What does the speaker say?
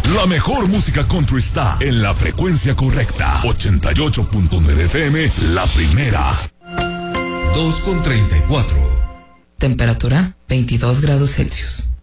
La mejor música country está en la frecuencia correcta. 88.9 FM, la primera. 2:34. Temperatura 22 grados Celsius.